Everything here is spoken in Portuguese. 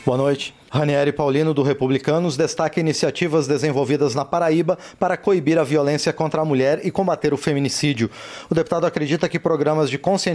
Boa noite. Ranieri Paulino, do Republicanos, destaca iniciativas desenvolvidas na Paraíba para coibir a violência contra a mulher e combater o feminicídio. O deputado acredita que programas de conscientização